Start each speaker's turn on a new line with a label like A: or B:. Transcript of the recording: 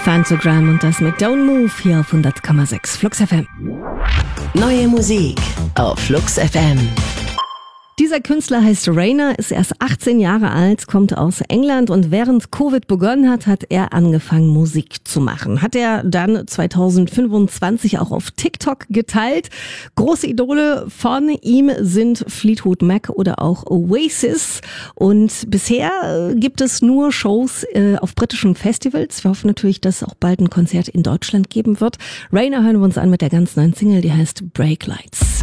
A: Phantogram und das mit Don't Move hier auf 100,6 Flux FM.
B: Neue Musik auf Flux FM.
A: Dieser Künstler heißt Rainer, ist erst 18 Jahre alt, kommt aus England und während Covid begonnen hat er angefangen Musik zu machen. Hat er dann 2025 auch auf TikTok geteilt. Große Idole von ihm sind Fleetwood Mac oder auch Oasis. Und bisher gibt es nur Shows auf britischen Festivals. Wir hoffen natürlich, dass es auch bald ein Konzert in Deutschland geben wird. Rainer hören wir uns an mit der ganz neuen Single, die heißt Break Lights.